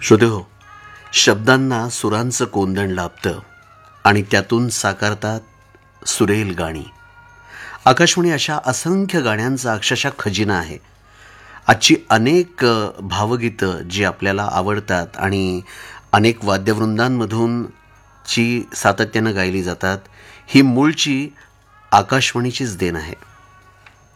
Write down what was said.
श्रोतेहो, शब्दांना सुरांचं कोंदण लाभतं आणि त्यातून साकारतात सुरेल गाणी. आकाशवाणी अशा असंख्य गाण्यांचा अक्षरशः खजिना आहे. आजची अनेक भावगीतं जी आपल्याला आवडतात आणि अनेक वाद्यवृंदांमधून जी सातत्यानं गायली जातात, ही मूळची आकाशवाणीचीच देण आहे.